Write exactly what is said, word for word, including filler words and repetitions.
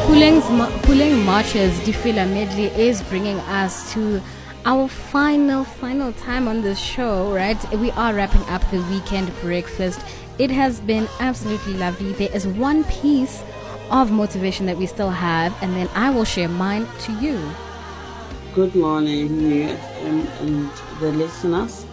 Puleng's ma- Puleng Marches Difila medley is bringing us to our final, final time on this show, right? We are wrapping up the weekend breakfast. It has been absolutely lovely. There is one piece of motivation that we still have, and then I will share mine to you. Good morning, New F M and the listeners.